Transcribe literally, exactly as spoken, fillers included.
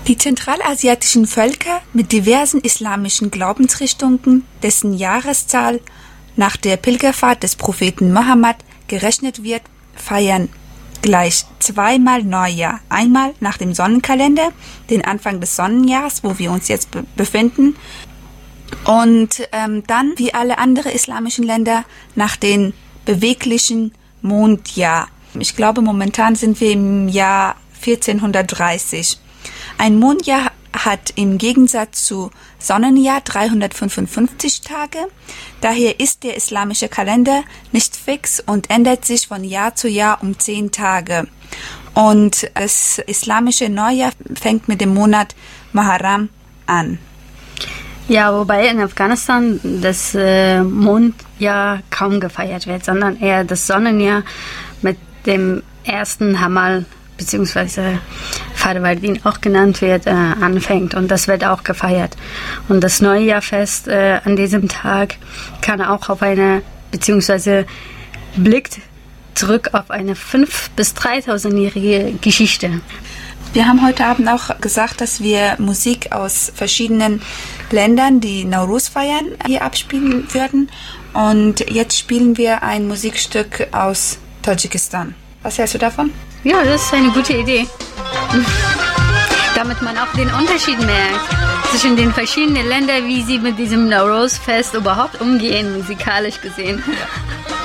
Die zentralasiatischen Völker mit diversen islamischen Glaubensrichtungen, dessen Jahreszahl nach der Pilgerfahrt des Propheten Mohammed gerechnet wird, feiern gleich zweimal Neujahr. Einmal nach dem Sonnenkalender, den Anfang des Sonnenjahres, wo wir uns jetzt be- befinden, und ähm, dann, wie alle anderen islamischen Länder, nach dem beweglichen Mondjahr. Ich glaube, momentan sind wir im Jahr vierzehnhundertdreißig. Ein Mondjahr hat im Gegensatz zu Sonnenjahr dreihundertfünfundfünfzig Tage. Daher ist der islamische Kalender nicht fix und ändert sich von Jahr zu Jahr um zehn Tage. Und das islamische Neujahr fängt mit dem Monat Muharram an. Ja, wobei in Afghanistan das äh, Mondjahr kaum gefeiert wird, sondern eher das Sonnenjahr mit dem ersten Hamal beziehungsweise Farvardin auch genannt wird, äh, anfängt, und das wird auch gefeiert. Und das Neujahrfest äh, an diesem Tag kann auch auf eine, beziehungsweise blickt zurück auf eine fünf- bis dreitausendjährige Geschichte. Wir haben heute Abend auch gesagt, dass wir Musik aus verschiedenen Ländern, die Nowruz feiern, hier abspielen würden. Und jetzt spielen wir ein Musikstück aus Tadschikistan. Was hältst du davon? Ja, das ist eine gute Idee. Damit man auch den Unterschied merkt zwischen den verschiedenen Ländern, wie sie mit diesem Nowruz-Fest überhaupt umgehen, musikalisch gesehen. Ja.